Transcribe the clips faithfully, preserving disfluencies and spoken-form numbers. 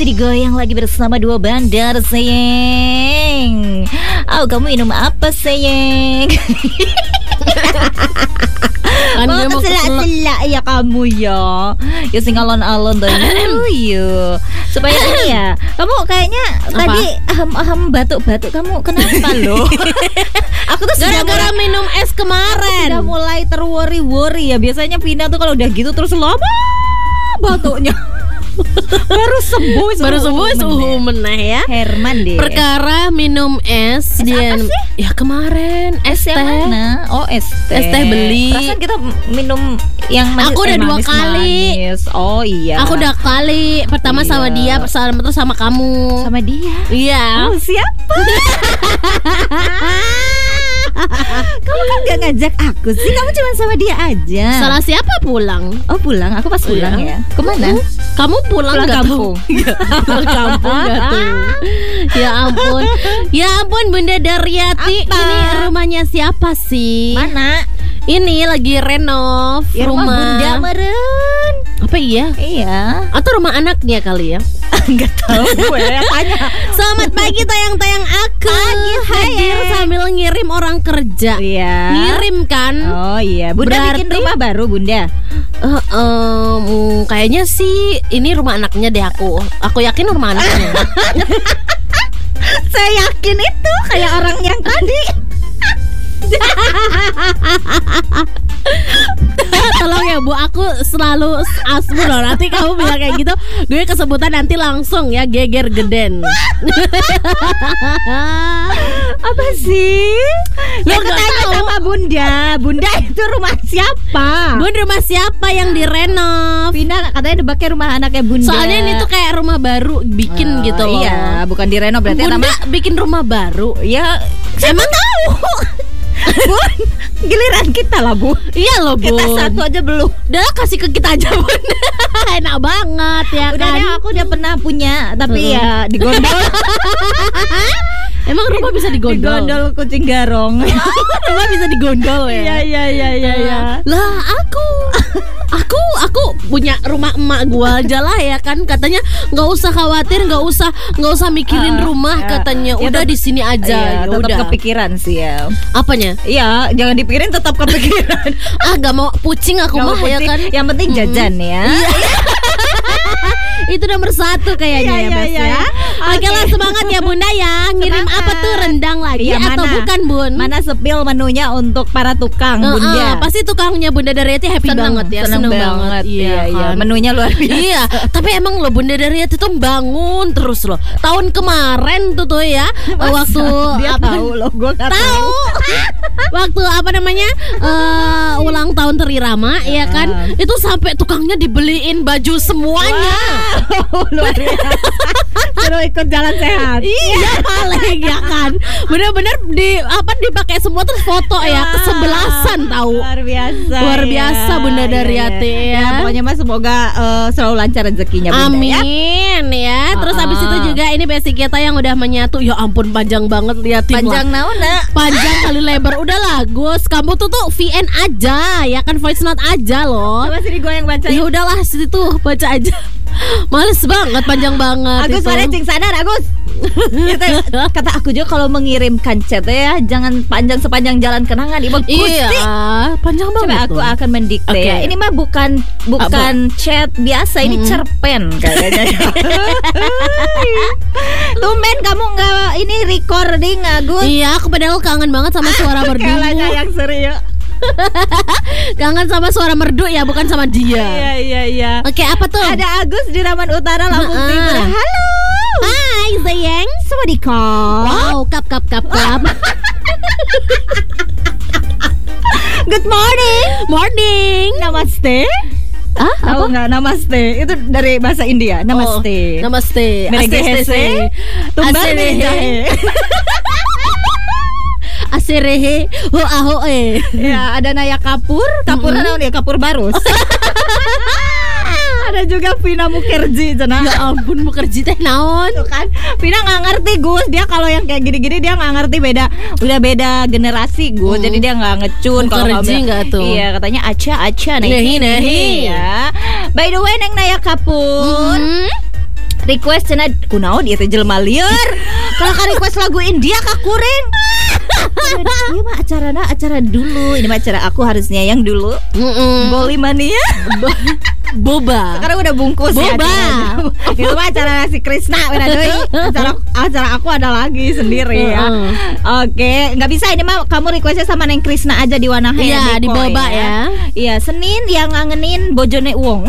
masih digoyang lagi bersama dua bandar sayang. Oh, kamu minum apa sayang? Anda mau mau selak-selak ya kamu ya. Ya sing alon-alon tuh ya. Supaya ini ya. Kamu kayaknya Apa? tadi ahem-ahem batuk-batuk kamu kenapa loh? Aku tuh sudah gara-gara mulai- minum es kemarin. Udah mulai terwori-wori ya. Biasanya Vina tuh kalau udah gitu terus lama batuknya. Baru sembuh Baru sembuh suhu meneh ya. Herman deh. Perkara minum es, Es dia apa sih? ya kemarin es Es teh. yang mana? Oh, es teh. Es teh beli. Perasaan kita minum yang manis. Aku udah eh, dua manis, kali. manis. Oh iya. Aku udah kali pertama Iya. sama dia, sama terus sama kamu. sama dia. Iya. Oh, siapa? Kamu kan gak ngajak aku sih. Kamu cuma sama dia aja. Salah siapa pulang? Oh, pulang. Aku pas pulang Iya. ya. Kemana? Kamu pulang, Pulang nggak kampung. tuh? Iya, pulang kampung nggak tuh? Ya ampun, ya ampun Bunda Daryati, Apa? ini rumahnya siapa sih? Mana? Ini lagi renov Ya, rumah rumah. Bunda meren. Apa iya? Iya. Atau rumah anaknya kali ya? Enggak tahu gue tanya. Selamat pagi tayang-tayang aku. Pagi, hadir sayang. sambil ngirim orang kerja. Iya. Ngirim kan? Oh iya, Bunda bikin Berarti- rumah baru, Bunda. Eh, em, kayaknya sih ini rumah anaknya deh aku. Aku yakin rumah anaknya. Saya yakin itu kayak orang yang tadi. Tolong ya Bu, aku selalu asmu loh. Nanti kamu bilang kayak gitu, gue kesebutan nanti langsung ya geger geden. Apa sih? Lo Ya nggak tanya tahu. sama Bunda. Bunda itu rumah siapa? Bun, rumah siapa yang direnov? Vina katanya nebaknya rumah anaknya Bunda. Soalnya ini tuh kayak rumah baru bikin Oh, gitu loh. Iya, bukan direnov berarti Bunda nama. bikin rumah baru. Ya, emang tahu. Bun, giliran kita lah, Bu. Iya loh Bun. Kita satu aja belum. Udah kasih ke kita aja Bun. Enak banget ya Udah kan. deh, aku udah pernah punya, tapi Mm-mm. ya digondol. Emang rumah bisa digondol? Digondol kucing garong. Rumah bisa digondol ya? iya iya iya. Lah aku Aku aku punya rumah emak gua aja lah ya kan. Katanya nggak usah khawatir, nggak usah nggak usah mikirin Ah, rumah ya. katanya. Ya, Udah tet- di sini aja. Iya, Ya tetap udah. kepikiran sih ya. Apanya? Iya, jangan dipikirin tetap kepikiran. Ah nggak mau pucing aku Nggak mah mau ya pusing. kan. Yang penting jajan ya. Itu nomor satu kayaknya Iya, ya iya, Bes iya. ya. Oke lah, semangat ya Bunda ya. Ngirim Semangat. apa tuh, rendang lagi Iya, atau mana? bukan Bun? Mana sepil menunya untuk para tukang, Eh, Bunda. eh, pasti tukangnya Bunda Daryati happy Seneng, banget ya. seneng banget. Iya, iya. kan? Menunya luar biasa. Iya, tapi emang lo Bunda Daryati tuh bangun terus loh. Tahun kemarin tuh tuh ya, Masa? waktu Dia apa? tahu loh, gua nggak Tahu. Waktu apa namanya? eh, ulang tahun Terirama ya kan? Itu sampai tukangnya dibeliin baju semuanya. Wow, luar biasa. Suruh ikut jalan sehat. Iya paling ya kan. Bener-bener di apa dipakai semua terus foto ya kesebelasan tahu. Luar biasa. Luar biasa, Bunda Daryati, ya. Ya, pokoknya mah semoga eh, selalu lancar rezekinya Bunda ya. Amin ya. Terus habis Ah. itu juga ini basic kita yang udah menyatu. Ya ampun panjang banget liatin Panjang lah. naona. Panjang kali lebar. Udahlah Gus, kamu tuh tuh V N aja ya kan, voice note aja loh. Coba sini gue yang baca. Ya udahlah situ baca aja. Males banget, panjang banget Agus itu. mana cing sadar Agus. Itu, kata aku juga kalau mengirimkan chat ya jangan panjang sepanjang jalan kenangan Ibu Iya, Gusti. panjang banget. Coba aku tuh. akan mendikte Oke. ya. Ini mah bukan bukan chat biasa, ini Mm-mm. cerpen kayaknya. Tumben kamu nggak ini recording Agus. Iya, aku padahal kangen banget sama suara merdu. Kalanya yang serius. Kangen sama suara merdu ya, bukan sama dia. Iya iya iya. Oke, apa tuh? Ada Agus di Raman Utara Lampung Heeh. Timur. Halo. Hai sayang. Sawadikap. Wow, kap kap kap kap. Good morning. Morning. Namaste. Ah, Tahu nggak namaste? Itu dari bahasa India. Namaste. Oh, namaste. Merengehese. Tumbar merenjahe. Aserehe. Ho aho eh. Ya, ada Naya Kapur, Kapur Mm-mm. naon ya, Kapur Barus. Ada juga Vina Mukherjee cenah. Ya ampun, Mukherjee teh naon? Tuh kan, Vina nggak ngerti Gus. Dia kalau yang kayak gini-gini dia nggak ngerti, beda, udah beda generasi Gus. Mm. Jadi dia nggak ngecun. Kalau kamu Mukherjee bilang- nggak tuh? Iya, katanya aca aca Nehi, nehi. ya. By the way, Neng Naya Kapur. Hmm? request cenah kunaon ieu teh jelema lieur. Kalau ka request lagu India ka kuring. Iya mah acarana acara dulu. Ini mah acara aku harusnya yang dulu. Boli mania. Boba. Sekarang udah bungkus ya. Boba. Itu mah acara si Krisna beda deui. Acara acara aku ada lagi sendiri ya. Oke, nggak bisa ini mah kamu requestnya sama Neng Krisna aja di Wanahe. Iya, di Boba ya. Iya, Senin yang ngangenin bojone Uwong.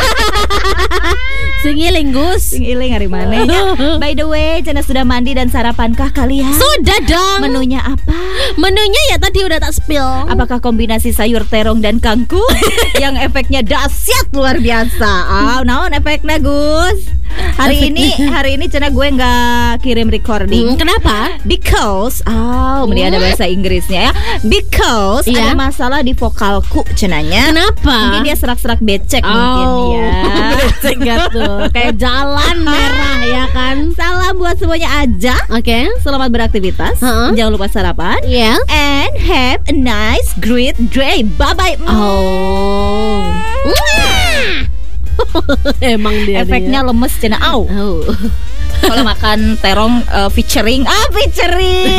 Sing iling Gus. Sing iling hari mana ya? By the way, Cena sudah mandi dan sarapankah kalian? Sudah dong. Menunya apa? Menunya ya tadi udah tak spill. Apakah kombinasi sayur terong dan kangkung yang efeknya dahsyat luar biasa? Ah, oh, naon efeknya Gus? Hari ini hari ini Cena gue nggak kirim recording. Hmm, kenapa? Because oh, ini ada bahasa Inggrisnya ya. Because iya? ada masalah di vokalku Cenanya. Kenapa? Mungkin dia serak-serak becek oh. mungkin ya. Becek gitu. Kayak jalan merah ya kan. Salam buat semuanya aja. Oke. Okay. Selamat beraktivitas. Uh-uh. Jangan lupa sarapan. Yeah. And have a nice great day. Bye bye. Oh. Emang dia efeknya dia. Lemes cina. Au. Oh. Kalau makan terong uh, featuring ah featuring.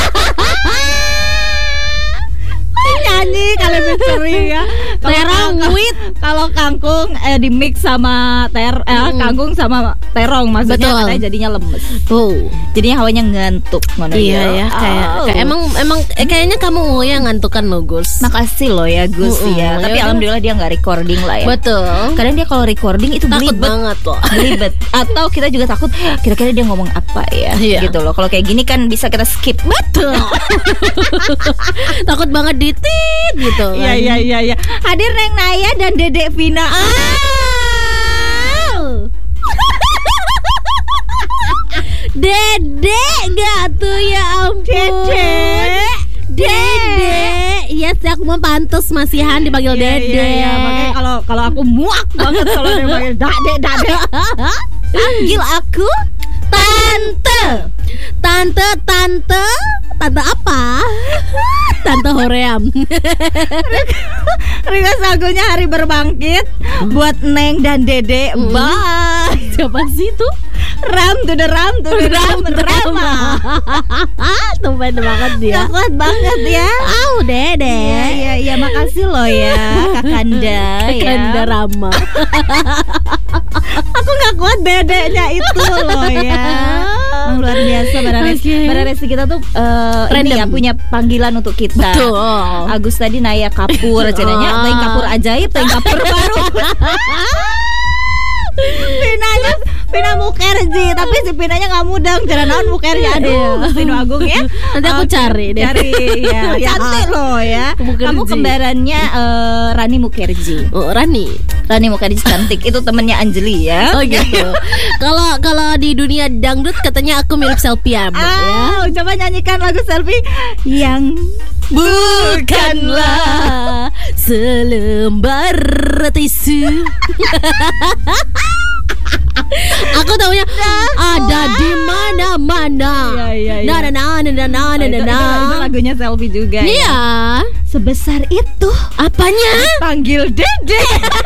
Nyanyi kalau featuring ya. Terong wit. Kalau kangkung eh, di mix sama ter eh, mm. kangkung sama terong maksudnya katanya jadinya lemes. Oh. Jadinya hawanya ngantuk. Iya ya, kayak, oh. kayak emang emang eh, kayaknya kamu yang ngantukan lo Gus. Makasih lo ya Gus uh-uh. ya. Tapi ya, alhamdulillah dia nggak recording lah ya. Betul. Kadang dia kalau recording itu takut belibet banget loh. Belibet. Atau kita juga takut kira-kira dia ngomong apa ya. Iya. Gitu loh. Kalau kayak gini kan bisa kita skip. Betul. Takut banget ditit gitu. Iya iya iya iya. Hadir Neng Naya dan Dedek Vina. Ah. Dedek gak tuh ya ampun. Dedek. Dedek. Yes, aku mau pantas masihan dipanggil iya, Dedek. Iya, iya. Makanya kalau kalau aku muak banget kalau dia panggil Dadek Dadek. Panggil aku Tante. Tante Tante. Tante apa? Tante Hoream. Request lagunya Hari Berbangkit buat Neng dan Dede. Mm. Bye. Siapa sih tuh? Ram to the ram to the ram Rama. Tumben banget dia. Gak kuat banget ya. Au Dede. Iya iya iya makasih loh ya Kakanda. Kakanda ya. Rama. Aku gak kuat dedeknya itu loh ya. Oh, luar biasa Bara Resti. Okay. Bara Resti kita tuh uh, ini ya punya panggilan untuk kita. Betul. Agus tadi Naya Kapur cenanya, Teng Kapur ajaib, Teng Kapur baru. Pinanya Pina Mukerji, tapi si Pinanya nggak mudeng. Cara naon Mukerji, aduh, Sinu Agung ya. Nanti aku okay. cari deh. Cari ya, cantik loh ya. Mukerji. Kamu kembarannya uh, Rani Mukerji. Oh, Rani. Rani Mukerji cantik, itu temennya Anjeli ya. Oh gitu. Kalau kalau di dunia dangdut katanya aku mirip Selfie ya. Ah, ya. Coba nyanyikan lagu Selfie yang bukanlah selembar tisu. Aku taunya ada di mana-mana. Iya, iya, iya. Nah, nah, nah, nah, nah, nah, nah, nah. Itu lagunya Selfie juga. Iya. Ya? Sebesar itu. Apanya? Panggil Dede.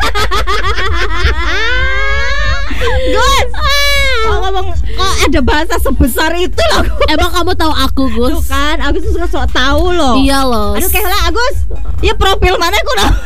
Gus. Kalau ngomong kok ada bahasa sebesar itu loh. Emang kamu tahu aku Gus? Tuh kan, Agus suka sok tahu loh. Iya loh. Aduh kayak lah Agus. Ya profil mana aku loh.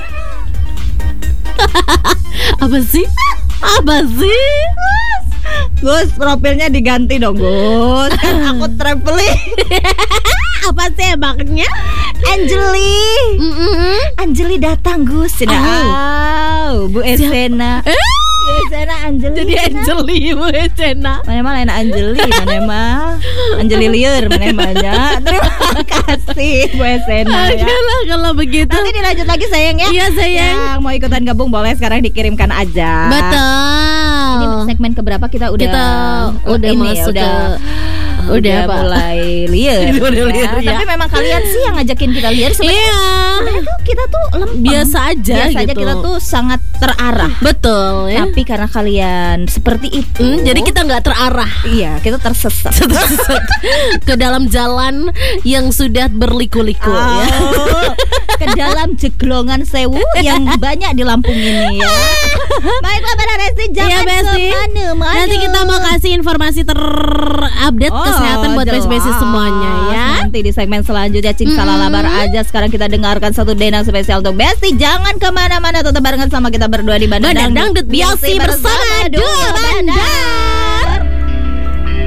Apa sih? Apa sih? Gus, profilnya diganti dong Gus. Kan aku traveling. Apa sih emangnya? Anjeli. Mm-mm. Anjeli datang Gus. Oh, oh Bu Esena. Eh? Bu Esena Anjeli. Jadi Anjeli Bu Esena. Mana mah lain Anjeli, mana mah Anjeli lieur, mana banyak. Terima kasih Bu Esena ya. Ayolah kalau begitu. Nanti dilanjut lagi sayang ya. Iya sayang. Yang mau ikutan gabung boleh sekarang dikirimkan aja. Betul. Ini segmen keberapa kita udah kita udah ini masuk ya, udah ke Udah, Pak. mulai liar. Udah liar, ya. Tapi memang kalian sih yang ngajakin kita liar. Sebenarnya Iya. sebenarnya tuh kita tuh lempeng. Biasa aja Biasa aja gitu. kita tuh sangat terarah. Betul ya. Tapi karena kalian seperti itu, Hmm, jadi kita nggak terarah iya kita tersesat. ke dalam jalan yang sudah berliku-liku ya. Oh, ke dalam jeglongan sewu yang banyak di Lampung ini ya. Baiklah Mbak Resti, jangan Iya, Besti. kemana-mana. Nanti kita mau kasih informasi terupdate Oh, kesehatan buat jelas. besti semuanya ya. Nanti di segmen selanjutnya Cing Mm-mm. salah labar aja. Sekarang kita dengarkan satu denang spesial untuk Besti. Jangan kemana-mana, tetap barengan sama kita berdua di Bandang Bandang Dangdut Biasi bersama Dua Bandang.